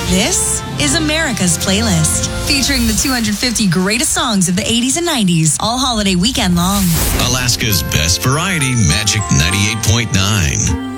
This is America's Playlist, featuring the 250 greatest songs of the 80s and 90s, all holiday weekend long. Alaska's best variety, Magic 98.9.